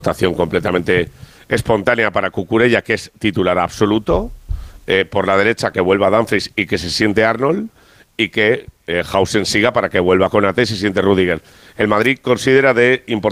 Rotación completamente espontánea para Cucurella, que es titular absoluto. Por la derecha que vuelva Dumfries y que se siente Arnold, y que Hausen siga para que vuelva Konaté y se siente Rüdiger. El Madrid considera de importancia